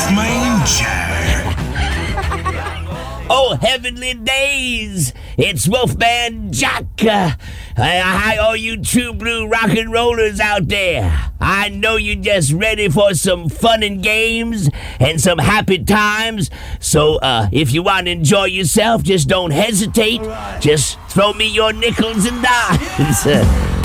Manger. Oh, heavenly days! It's Wolfman Jack. Hi, all you true blue rock and rollers out there. I know you're just ready for some fun and games and some happy times. So, if you want to enjoy yourself, just don't hesitate. Just throw me your nickels and dimes.